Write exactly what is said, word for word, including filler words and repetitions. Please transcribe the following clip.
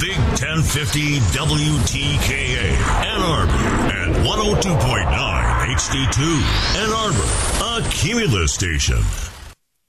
Big ten fifty W T K A, Ann Arbor, and one oh two point nine H D two, Ann Arbor, a Cumulus station.